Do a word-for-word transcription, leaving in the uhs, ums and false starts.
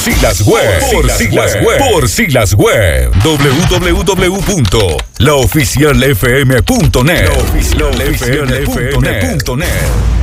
Silas Web. Por Silas Web. Por Silas Web. doble u doble u doble u punto la oficial f m punto net. la oficial f m punto net.